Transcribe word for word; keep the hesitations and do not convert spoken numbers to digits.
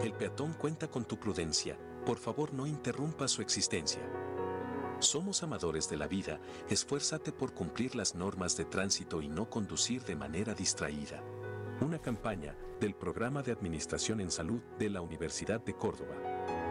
El peatón cuenta con tu prudencia, por favor no interrumpa su existencia. Somos amadores de la vida, esfuérzate por cumplir las normas de tránsito y no conducir de manera distraída. Una campaña del Programa de Administración en Salud de la Universidad de Córdoba.